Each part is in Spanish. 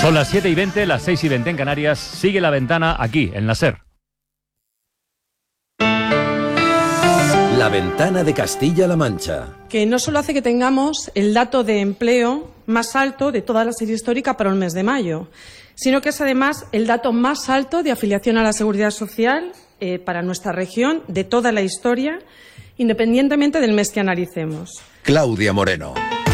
Son las 7:20, las 6:20 en Canarias. Sigue La Ventana aquí, en la SER. La Ventana de Castilla-La Mancha. Que no solo hace que tengamos el dato de empleo más alto de toda la serie histórica para el mes de mayo, sino que es además el dato más alto de afiliación a la Seguridad Social para nuestra región de toda la historia, independientemente del mes que analicemos. Claudia Moreno.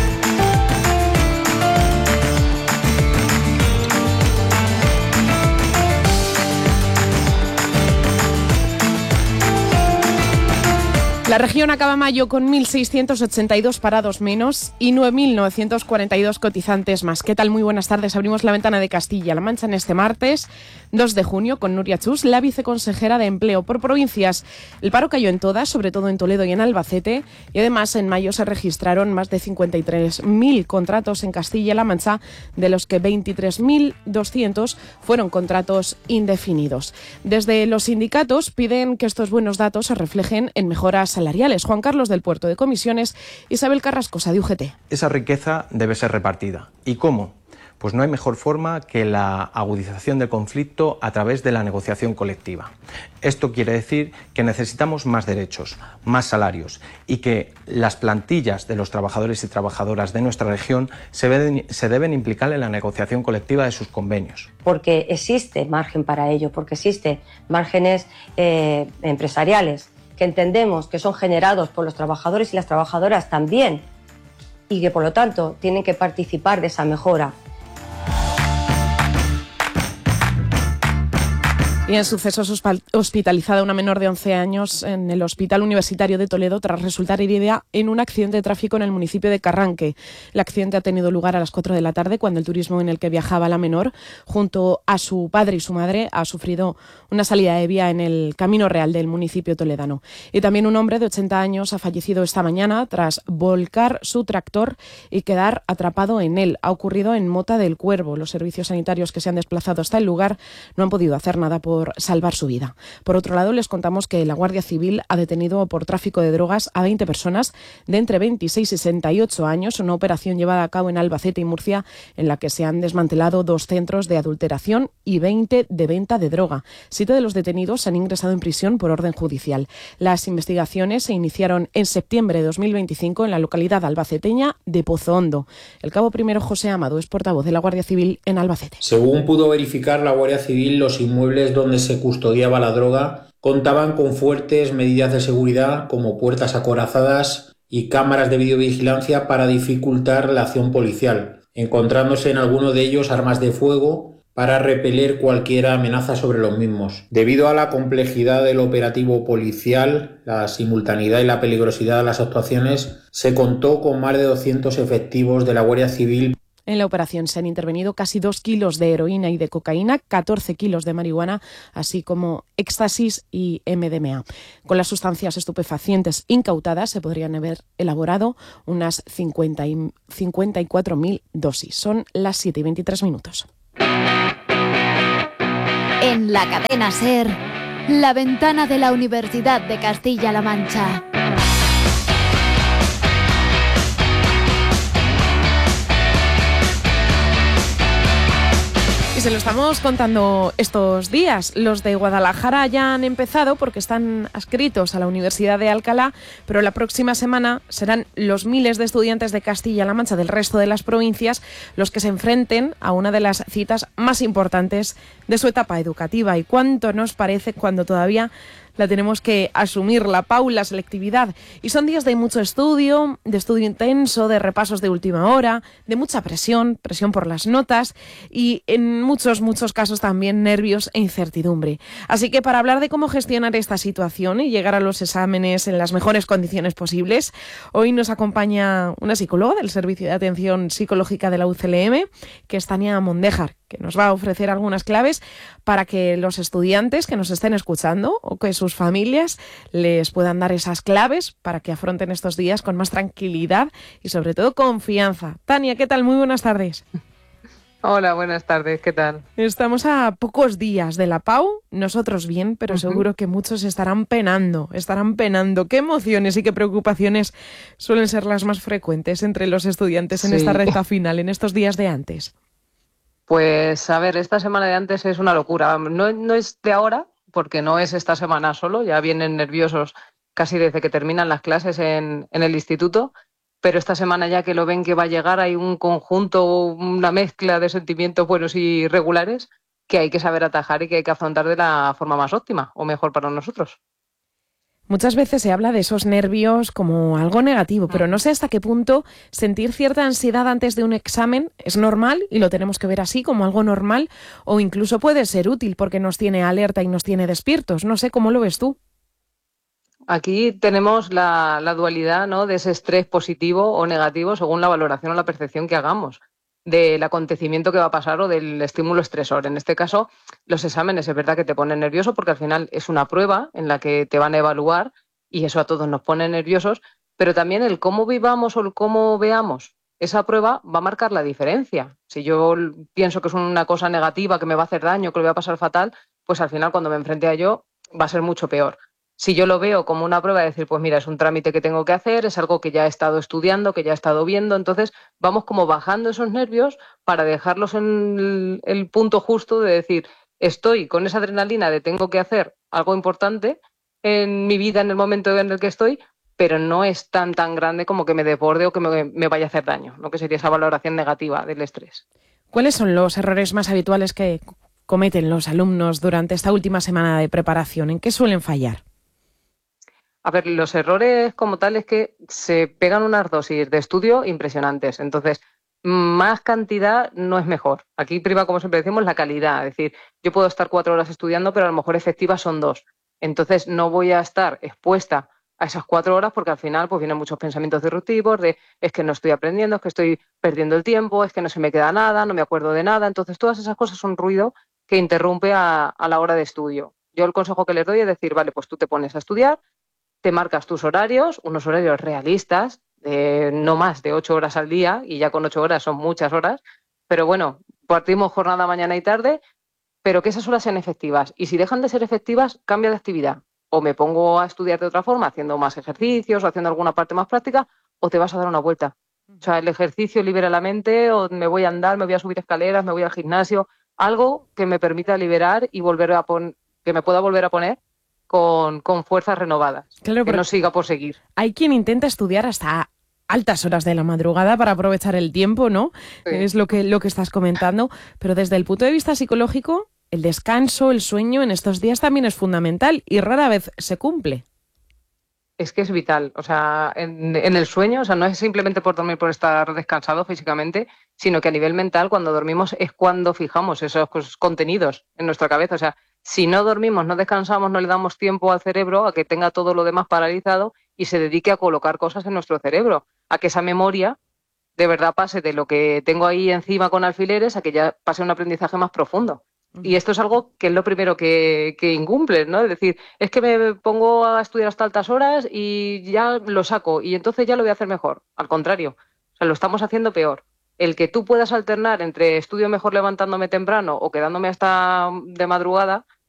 La región acaba mayo con 1.682 parados menos y 9.942 cotizantes más. ¿Qué tal? Muy buenas tardes. Abrimos la ventana de Castilla-La Mancha en este martes 2 de junio con Nuria Chus, la viceconsejera de Empleo. Por provincias, el paro cayó en todas, sobre todo en Toledo y en Albacete, y además en mayo se registraron más de 53.000 contratos en Castilla-La Mancha, de los que 23.200 fueron contratos indefinidos. Desde los sindicatos piden que estos buenos datos se reflejen en mejoras salariales. Juan Carlos del Puerto de Comisiones, Isabel Carrascosa de UGT. Esa riqueza debe ser repartida. ¿Y cómo? Pues no hay mejor forma que la agudización del conflicto a través de la negociación colectiva. Esto quiere decir que necesitamos más derechos, más salarios y que las plantillas de los trabajadores y trabajadoras de nuestra región se deben implicar en la negociación colectiva de sus convenios. Porque existe margen para ello, porque existen márgenes empresariales que entendemos que son generados por los trabajadores y las trabajadoras también y que por lo tanto tienen que participar de esa mejora. Y en sucesos, hospitalizada una menor de 11 años en el Hospital Universitario de Toledo tras resultar herida en un accidente de tráfico en el municipio de Carranque. El accidente ha tenido lugar a las 4 de la tarde cuando el turismo en el que viajaba la menor junto a su padre y su madre ha sufrido una salida de vía en el Camino Real del municipio toledano. Y también un hombre de 80 años ha fallecido esta mañana tras volcar su tractor y quedar atrapado en él. Ha ocurrido en Mota del Cuervo. Los servicios sanitarios que se han desplazado hasta el lugar no han podido hacer nada por salvar su vida. Por otro lado, les contamos que la Guardia Civil ha detenido por tráfico de drogas a 20 personas de entre 26 y 68 años, una operación llevada a cabo en Albacete y Murcia en la que se han desmantelado 2 centros de adulteración y 20 de venta de droga. 7 de los detenidos han ingresado en prisión por orden judicial. Las investigaciones se iniciaron en septiembre de 2025 en la localidad albaceteña de Pozo Hondo. El cabo primero José Amado es portavoz de la Guardia Civil en Albacete. Según pudo verificar la Guardia Civil, los inmuebles donde se custodiaba la droga contaban con fuertes medidas de seguridad como puertas acorazadas y cámaras de videovigilancia para dificultar la acción policial, encontrándose en alguno de ellos armas de fuego para repeler cualquier amenaza sobre los mismos. Debido a la complejidad del operativo policial, la simultaneidad y la peligrosidad de las actuaciones, se contó con más de 200 efectivos de la Guardia Civil. En la operación se han intervenido casi 2 kilos de heroína y de cocaína, 14 kilos de marihuana, así como éxtasis y MDMA. Con las sustancias estupefacientes incautadas se podrían haber elaborado unas 54.000 dosis. Son las 7:23. En la cadena SER, la ventana de la Universidad de Castilla-La Mancha. Se lo estamos contando estos días. Los de Guadalajara ya han empezado porque están adscritos a la Universidad de Alcalá, pero la próxima semana serán los miles de estudiantes de Castilla-La Mancha del resto de las provincias los que se enfrenten a una de las citas más importantes de su etapa educativa. ¿Y cuánto nos parece cuando todavía la tenemos que asumir, la PAU, la selectividad? Y son días de mucho estudio, de estudio intenso, de repasos de última hora, de mucha presión por las notas y en muchos casos también nervios e incertidumbre. Así que para hablar de cómo gestionar esta situación y llegar a los exámenes en las mejores condiciones posibles, hoy nos acompaña una psicóloga del Servicio de Atención Psicológica de la UCLM, que es Tania Mondejar, que nos va a ofrecer algunas claves para que los estudiantes que nos estén escuchando o que sus familias les puedan dar esas claves para que afronten estos días con más tranquilidad y sobre todo confianza. Tania, ¿qué tal? Muy buenas tardes. Hola, buenas tardes, ¿qué tal? Estamos a pocos días de la PAU, nosotros bien, pero seguro que muchos estarán penando. ¿Qué emociones y qué preocupaciones suelen ser las más frecuentes entre los estudiantes en esta recta final, en estos días de antes? Pues a ver, esta semana de antes es una locura. No es de ahora, porque no es esta semana solo, ya vienen nerviosos casi desde que terminan las clases en el instituto, pero esta semana ya que lo ven que va a llegar hay un conjunto, una mezcla de sentimientos buenos y regulares que hay que saber atajar y que hay que afrontar de la forma más óptima o mejor para nosotros. Muchas veces se habla de esos nervios como algo negativo, pero no sé hasta qué punto sentir cierta ansiedad antes de un examen es normal y lo tenemos que ver así como algo normal, o incluso puede ser útil porque nos tiene alerta y nos tiene despiertos. No sé, ¿cómo lo ves tú? Aquí tenemos la dualidad, ¿no?, de ese estrés positivo o negativo según la valoración o la percepción que hagamos del acontecimiento que va a pasar o del estímulo estresor. En este caso, los exámenes es verdad que te ponen nervioso porque al final es una prueba en la que te van a evaluar y eso a todos nos pone nerviosos, pero también el cómo vivamos o el cómo veamos esa prueba va a marcar la diferencia. Si yo pienso que es una cosa negativa, que me va a hacer daño, que lo voy a pasar fatal, pues al final cuando me enfrente a ello va a ser mucho peor. Si yo lo veo como una prueba de decir, pues mira, es un trámite que tengo que hacer, es algo que ya he estado estudiando, que ya he estado viendo, entonces vamos como bajando esos nervios para dejarlos en el punto justo de decir, estoy con esa adrenalina de tengo que hacer algo importante en mi vida en el momento en el que estoy, pero no es tan grande como que me desborde o que me vaya a hacer daño, ¿no? Que sería esa valoración negativa del estrés. ¿Cuáles son los errores más habituales que cometen los alumnos durante esta última semana de preparación? ¿En qué suelen fallar? A ver, los errores como tal es que se pegan unas dosis de estudio impresionantes. Entonces, más cantidad no es mejor. Aquí prima, como siempre decimos, la calidad. Es decir, yo puedo estar 4 horas estudiando, pero a lo mejor efectivas son 2. Entonces, no voy a estar expuesta a esas 4 horas porque al final pues vienen muchos pensamientos disruptivos de es que no estoy aprendiendo, es que estoy perdiendo el tiempo, es que no se me queda nada, no me acuerdo de nada. Entonces, todas esas cosas son ruido que interrumpe a la hora de estudio. Yo el consejo que les doy es decir, vale, pues tú te pones a estudiar, te marcas tus horarios, unos horarios realistas, de no más de 8 horas al día, y ya con 8 horas son muchas horas, pero bueno, partimos jornada mañana y tarde, pero que esas horas sean efectivas. Y si dejan de ser efectivas, cambia de actividad. O me pongo a estudiar de otra forma, haciendo más ejercicios o haciendo alguna parte más práctica, o te vas a dar una vuelta. O sea, el ejercicio libera la mente, o me voy a andar, me voy a subir escaleras, me voy al gimnasio, algo que me permita liberar y que me pueda volver a poner con fuerzas renovadas, claro, que no siga por seguir. Hay quien intenta estudiar hasta altas horas de la madrugada para aprovechar el tiempo, ¿no? Sí. Es lo que estás comentando, pero desde el punto de vista psicológico, el descanso, el sueño en estos días también es fundamental y rara vez se cumple. Es que es vital, o sea, en el sueño, o sea, no es simplemente por dormir, por estar descansado físicamente, sino que a nivel mental, cuando dormimos es cuando fijamos esos contenidos en nuestra cabeza, o sea, si no dormimos, no descansamos, no le damos tiempo al cerebro a que tenga todo lo demás paralizado y se dedique a colocar cosas en nuestro cerebro, a que esa memoria de verdad pase de lo que tengo ahí encima con alfileres a que ya pase un aprendizaje más profundo. Y esto es algo que es lo primero que incumple, ¿no? Es decir, es que me pongo a estudiar hasta altas horas y ya lo saco y entonces ya lo voy a hacer mejor. Al contrario, o sea, lo estamos haciendo peor. El que tú puedas alternar entre estudio mejor levantándome temprano o quedándome hasta de madrugada